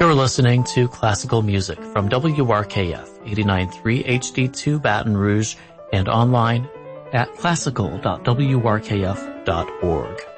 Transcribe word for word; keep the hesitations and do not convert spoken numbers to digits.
You're listening to classical music from W R K F eighty-nine point three H D two Baton Rouge and online at classical dot w r k f dot org.